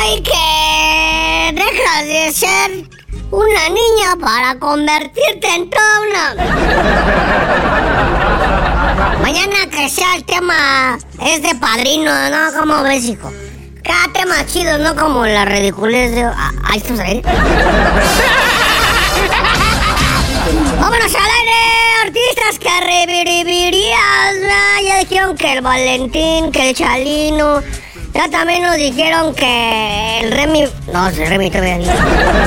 Ay, que dejas de ser una niña para convertirte en toda una... Mañana que sea el tema es de Padrino, ¿no? ¿Cómo ves, hijo? Cada tema chido, no como la ridiculez de... Ahí está, ¿eh? ¡Vámonos al aire! Artistas que revivirías. Ya dijeron que el Valentín, que el Chalino. Ya también nos dijeron que el Remy... No, el Remy todavía no.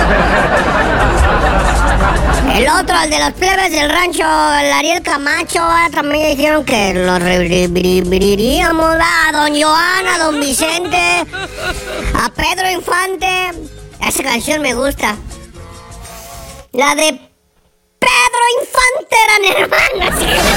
El otro, el de los plebes del rancho, el Ariel Camacho. También dijeron que lo reviviríamos. A don Joana, a don Vicente, a Pedro Infante. Esa canción me gusta. La de Pedro Infante eran hermanos.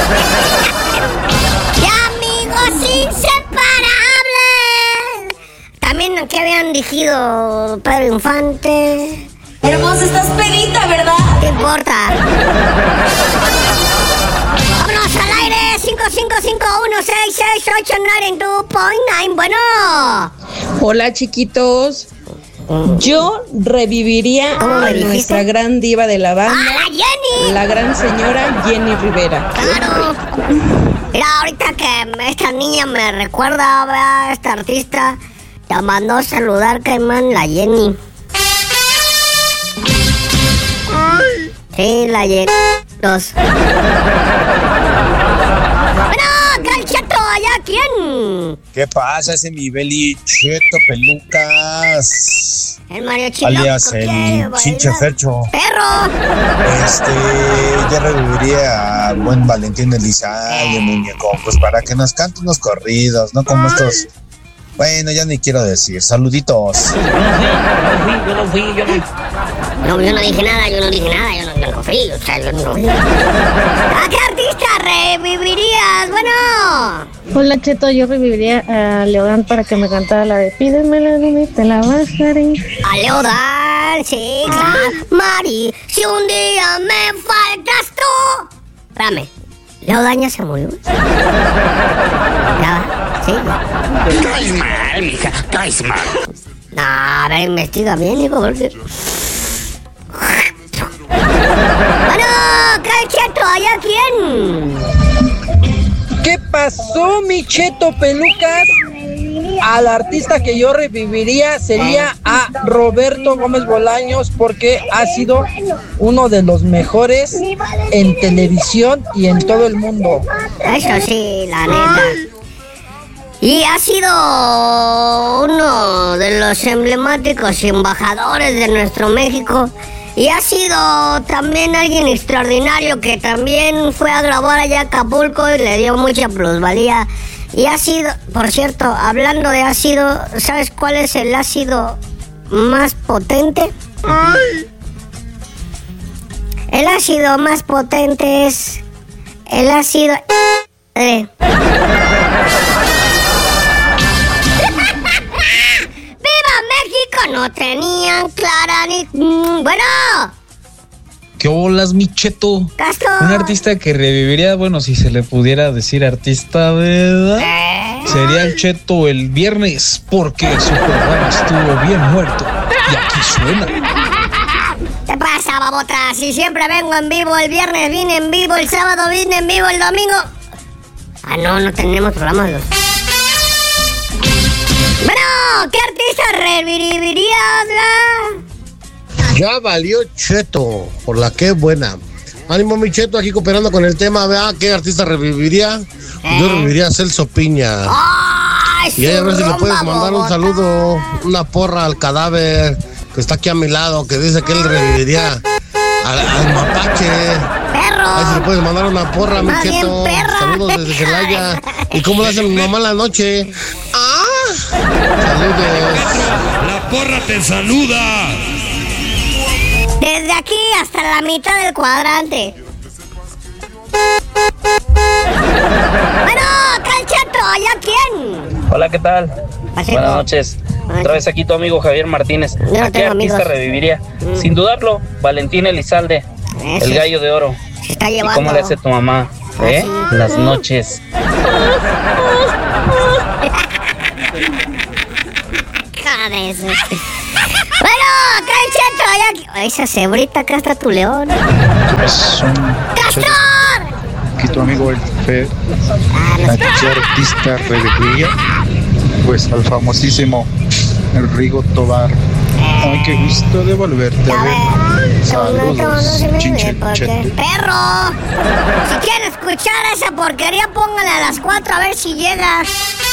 Y amigos inseparables. También aquí habían dirigido Pedro Infante. Hermosa, estás pedita, ¿verdad? ¿Qué importa? Vámonos al aire. 5551668929. Bueno. Hola, chiquitos. Yo reviviría a nuestra gran diva de la banda, Jenny, la gran señora Jenny Rivera. Claro. Mira, ahorita que esta niña me recuerda a esta artista, te mandó a saludar, Caimán, la Jenny. Sí, la Jenny. Dos. Bueno, acá el Cheto, allá, ¿quién? ¿Qué pasa ese mi Beli Cheto Pelucas? El Mario Chiloco. Alias el Chinche Fercho. ¡Perro! Yo reviviría a buen Valentín Elizalde, muñeco, pues para que nos cante unos corridos, no como estos. Bueno, ya ni quiero decir. Saluditos. Yo no dije nada, yo no fui, o sea, yo no fui. ¿A qué artista revivirías? Bueno. Hola, Cheto, yo reviviría a Leodán para que me cantara la de Pídemela, dime, te la bajaré. A Leodán, sí, claro. Mari, si un día me faltas tú. Espérame, Leodán ya se murió. ¿Ya? ¿Sí? Caes mal, mija, caes mal. No, a ver, investiga bien, hijo, porque... Bueno, Calcheto, ¿allá quién? ¿Qué pasó, mi Cheto Pelucas? Al artista que yo reviviría sería a Roberto Gómez Bolaños, porque ha sido uno de los mejores en televisión y en todo el mundo. Eso sí, la neta. Y ha sido uno de los emblemáticos embajadores de nuestro México. Y ha sido también alguien extraordinario que también fue a grabar allá a Acapulco y le dio mucha plusvalía. Y ha sido, por cierto, hablando de ácido, ¿sabes cuál es el ácido más potente? El ácido más potente es el ácido... No tenían clara ni... Bueno. ¿Qué bolas, mi Cheto? Castor. Un artista que reviviría, bueno, si se le pudiera decir artista, ¿verdad? Sería el Cheto el viernes, porque su programa estuvo bien muerto. Y aquí suena. ¿Qué pasa, babota? Si siempre vengo en vivo, el viernes vine en vivo, el sábado vine en vivo, el domingo... no tenemos programas. Bueno, ¿qué artista revivirías? Ya valió, Cheto, por la que buena. Ánimo, mi Cheto, aquí cooperando con el tema, ¿verdad? ¿Qué artista reviviría? Yo reviviría a Celso Piña. Y a ver si le puedes mandar un saludo, una porra al cadáver que está aquí a mi lado, que dice que él reviviría al mapache. ¡Perro! A ver si le puedes mandar una porra, mi Cheto. Saludos desde Celaya. ¿Y cómo le hace mi mamá en la noche? Saludos. La porra te saluda. Desde aquí hasta la mitad del cuadrante. Bueno, Calcheto, ¿allá quién? Hola, ¿qué tal? Buenas noches. Otra vez aquí tu amigo Javier Martínez. ¿A qué artista reviviría? Sin dudarlo, Valentín Elizalde, el gallo de oro. Se está llevando. ¿Y cómo le hace tu mamá? Las noches. Madre. Bueno, acá el Cheto, allá. Esa cebrita, acá está tu león. ¡Castor! Aquí tu amigo el Fer. ¿A qué artista reviviría? Pues al famosísimo el Rigo Tobar. Ay, qué gusto de volverte a ver. Saludos, Chinche Cheto. ¡Perro! Si quieren escuchar esa porquería, póngale a las 4 a ver si llega.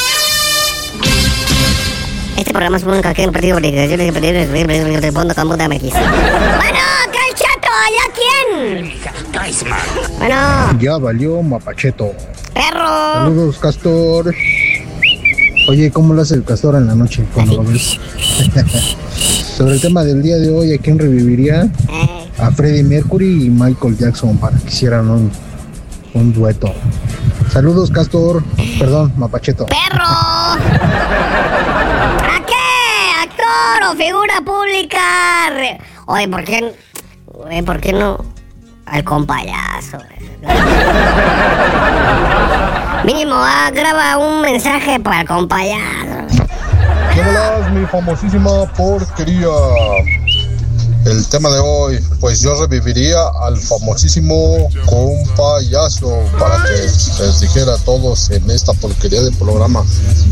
Este programa es un caqueo partido de fondo con MX. Bueno, acá el Chato, ¿allá quién? Bueno. Ya valió Mapacheto. ¡Perro! Saludos, Castor. Oye, ¿cómo lo hace el Castor en la noche cuando lo ves? Sobre el tema del día de hoy, ¿a quién reviviría? A Freddie Mercury y Michael Jackson para que hicieran un dueto. Saludos, Castor. Perdón, Mapacheto. ¡Perro! ¿A qué? ¿Actor o figura pública? Oye, ¿por qué no? Al compayazo. Mínimo, graba un mensaje para el compayazo. ¿Qué volas, mi famosísima porquería? El tema de hoy, pues yo reviviría al famosísimo compayazo para que les dijera a todos en esta porquería de programa.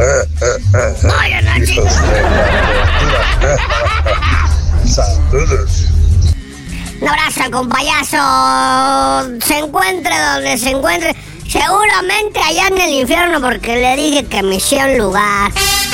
Saludos. Un abrazo al compayazo. Se encuentre donde se encuentre. Seguramente allá en el infierno, porque le dije que me hiciera un lugar.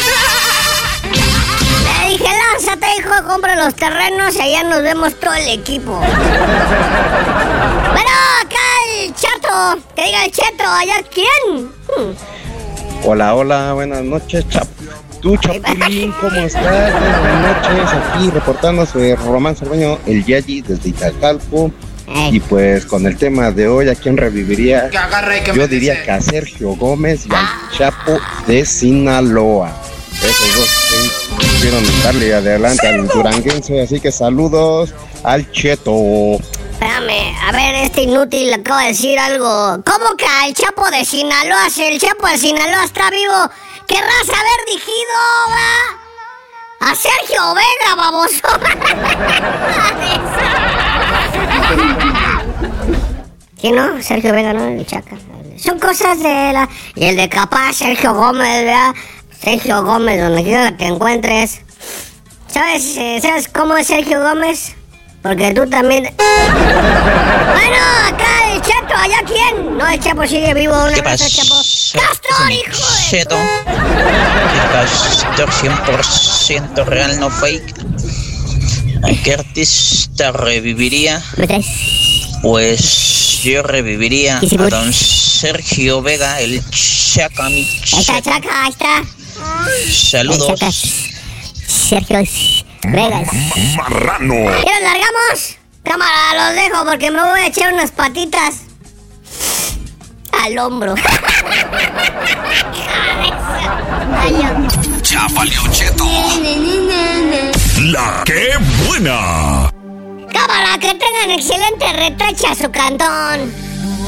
Le dije, lánzate, hijo, compra los terrenos y allá nos vemos todo el equipo. Bueno, acá el Chato. Que diga el Cheto, ¿allá quién? Hola, buenas noches, Tú, Chapulín, ¿cómo estás? Buenas noches, aquí reportándose Román Cerveño, el Yayi desde Itacalco. Y pues con el tema de hoy, ¿a quién reviviría? Yo diría que a Sergio Gómez y al Chapo de Sinaloa. Esos dos pudieron darle adelante al duranguense, así que saludos al Cheto. Espérame, a ver, este inútil acaba de decir algo. ¿Cómo que al Chapo de Sinaloa? Si el Chapo de Sinaloa está vivo, querrás haber dirigido, ¿va? A Sergio Vega, baboso. ¿Quién no? Sergio Vega, ¿no? El Chaca. Son cosas de la... Y el de capaz, Sergio Gómez, ¿verdad? Sergio Gómez, donde quiera que te encuentres. ¿Sabes cómo es Sergio Gómez? Porque tú también... Bueno, acá el Chato, ¿allá quién? No, el Chapo sigue vivo. Una vez el Chapo... ¡Castor, hijo de... Cheto. Castor 100% real, no fake. ¿A qué artista reviviría? Pues yo reviviría a don Sergio Vega, el Chaca, mi Chaca. Ahí está. Saludos. Sergio Vega. Marrano. ¿Ya nos largamos? Cámara, los dejo porque me voy a echar unas patitas al hombro. Ya valió, Cheto. La que buena. Cámara, que tengan excelente retache a su cantón.